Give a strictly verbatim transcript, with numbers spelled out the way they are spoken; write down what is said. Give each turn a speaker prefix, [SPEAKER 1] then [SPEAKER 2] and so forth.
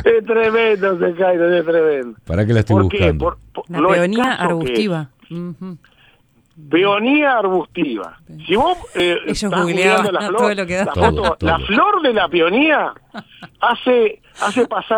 [SPEAKER 1] Es tremendo, ese Jairo, es tremendo.
[SPEAKER 2] ¿Para qué la estoy
[SPEAKER 1] ¿Por
[SPEAKER 2] buscando?
[SPEAKER 1] qué? Por, por
[SPEAKER 3] La
[SPEAKER 1] lo
[SPEAKER 3] peonía
[SPEAKER 1] escaso que
[SPEAKER 3] arbustiva.
[SPEAKER 1] es.
[SPEAKER 3] Uh-huh.
[SPEAKER 1] Peonía arbustiva. Si vos eh,
[SPEAKER 3] Ellos
[SPEAKER 1] estás
[SPEAKER 3] googleaban
[SPEAKER 1] googleando la
[SPEAKER 3] todo
[SPEAKER 1] flor,
[SPEAKER 3] lo que da.
[SPEAKER 1] la,
[SPEAKER 2] Todo,
[SPEAKER 1] foto,
[SPEAKER 2] todo.
[SPEAKER 1] la flor de la peonía hace, hace pasar